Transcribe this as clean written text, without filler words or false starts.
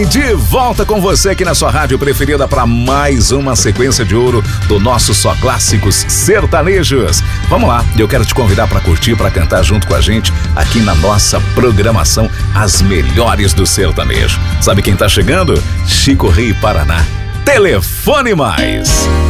bem? De volta com você aqui na sua rádio preferida para mais uma sequência de ouro do nosso Só Clássicos Sertanejos. Vamos lá, eu quero te convidar para curtir, para cantar junto com a gente aqui na nossa programação As Melhores do Sertanejo. Sabe quem tá chegando? Chico Rei Paraná. Telefone Mais.